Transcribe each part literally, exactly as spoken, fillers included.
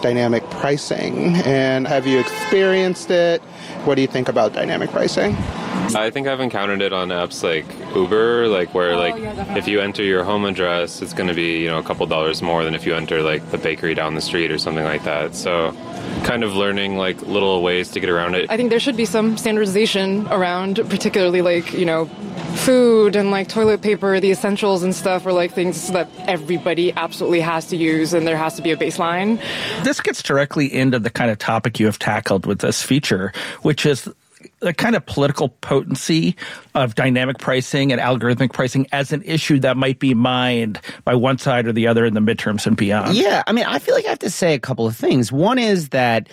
dynamic pricing. And have you experienced it? What do you think about dynamic pricing? I think I've encountered it on apps like Uber, like where like if you enter your home address, it's going to be, you know, a couple dollars more than if you enter like the bakery down the street or something like that. So kind of learning like little ways to get around it. I think there should be some standardization around particularly like, you know, food and like toilet paper, the essentials and stuff are like things that everybody absolutely has to use, and there has to be a baseline. This gets directly into the kind of topic you have tackled with this feature, which is the kind of political potency of dynamic pricing and algorithmic pricing as an issue that might be mined by one side or the other in the midterms and beyond. Yeah, I mean, I feel like I have to say a couple of things. One is that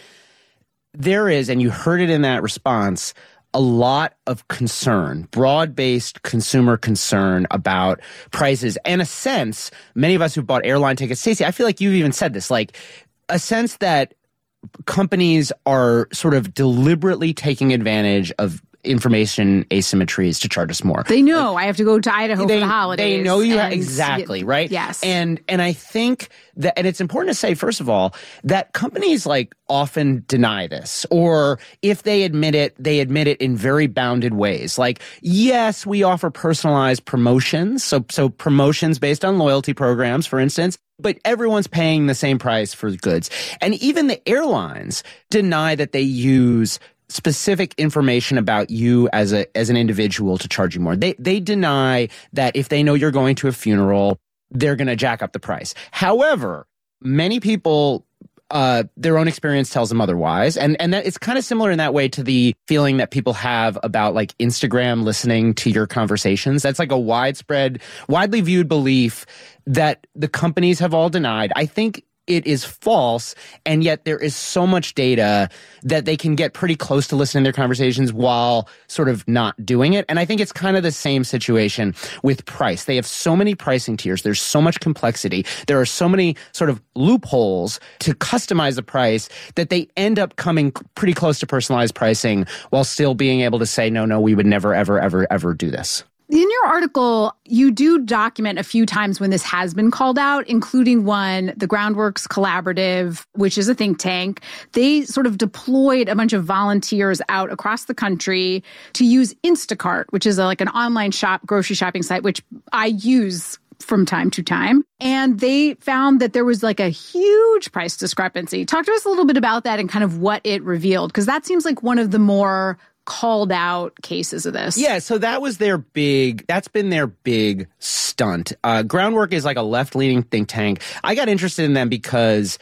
there is, and you heard it in that response, a lot of concern, broad-based consumer concern about prices. And a sense, many of us who bought airline tickets, Stacey, I feel like you've even said this, like a sense that companies are sort of deliberately taking advantage of information asymmetries to charge us more. They know like, I have to go to Idaho they, for the holidays. They know you have, exactly, right? Yes. And and I think that, and it's important to say, first of all, that companies like often deny this, or if they admit it, they admit it in very bounded ways. Like, yes, we offer personalized promotions, so so promotions based on loyalty programs, for instance, but everyone's paying the same price for goods. And even the airlines deny that they use specific information about you as a as an individual to charge you more. They they deny that if they know you're going to a funeral, they're going to jack up the price. However, many people, uh, their own experience tells them otherwise. And and that it's kind of similar in that way to the feeling that people have about like Instagram listening to your conversations. That's like a widespread, widely viewed belief that the companies have all denied. I think it is false, and yet there is so much data that they can get pretty close to listening to their conversations while sort of not doing it. And I think it's kind of the same situation with price. They have so many pricing tiers. There's so much complexity. There are so many sort of loopholes to customize the price that they end up coming pretty close to personalized pricing while still being able to say, no, no, we would never, ever, ever, ever do this. In your article, you do document a few times when this has been called out, including one, the Groundworks Collaborative, which is a think tank. They sort of deployed a bunch of volunteers out across the country to use Instacart, which is a, like an online shop, grocery shopping site, which I use from time to time. And they found that there was like a huge price discrepancy. Talk to us a little bit about that and kind of what it revealed, because that seems like one of the more called out cases of this. Yeah, so that was their big, that's been their big stunt. Uh, Groundwork is like a left-leaning think tank. I got interested in them because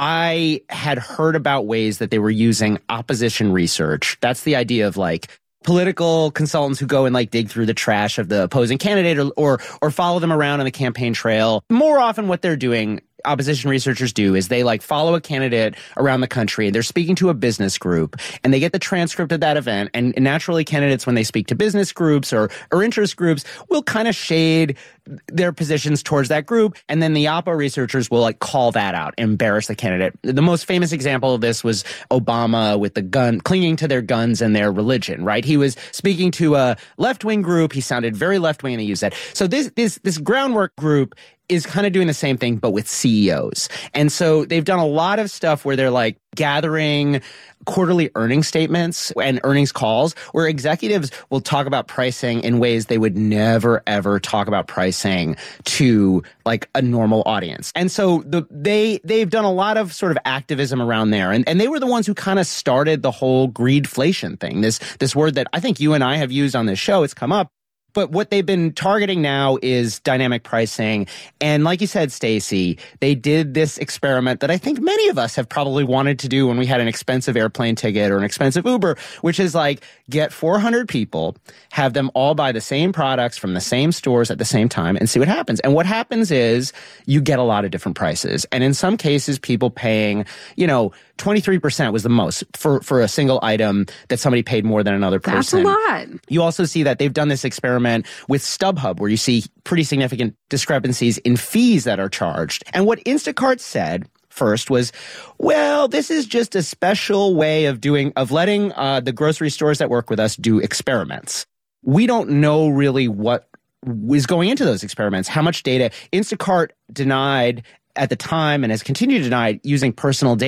I had heard about ways that they were using opposition research. That's the idea of like political consultants who go and like dig through the trash of the opposing candidate or or, or follow them around on the campaign trail. More often what they're doing, opposition researchers do, is they like follow a candidate around the country. They're speaking to a business group and they get the transcript of that event. And naturally, candidates, when they speak to business groups or, or interest groups, will kind of shade their positions towards that group. And then the Oppo researchers will like call that out, embarrass the candidate. The most famous example of this was Obama with the gun, clinging to their guns and their religion, right? He was speaking to a left-wing group. He sounded very left-wing and he used that. So this, this, this Groundwork group is kind of doing the same thing, but with C E Os. And so they've done a lot of stuff where they're like gathering quarterly earnings statements and earnings calls where executives will talk about pricing in ways they would never, ever talk about pricing to like a normal audience. And so the, they, they've done a lot of sort of activism around there. And, and they were the ones who kind of started the whole greedflation thing, this, this word that I think you and I have used on this show. It's come up. But what they've been targeting now is dynamic pricing. And like you said, Stacey, they did this experiment that I think many of us have probably wanted to do when we had an expensive airplane ticket or an expensive Uber, which is like get four hundred people, have them all buy the same products from the same stores at the same time and see what happens. And what happens is you get a lot of different prices. And in some cases, people paying, you know, twenty-three percent was the most for, for a single item that somebody paid more than another person. That's a lot. You also see that they've done this experiment with StubHub, where you see pretty significant discrepancies in fees that are charged. And what Instacart said first was, well, this is just a special way of doing, of letting uh, the grocery stores that work with us do experiments. We don't know really what is going into those experiments, how much data. Instacart denied at the time and has continued to deny using personal data.